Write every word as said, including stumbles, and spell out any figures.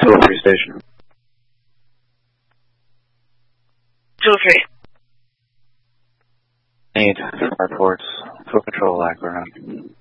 two oh three station. two oh three. Need reports for control lack around.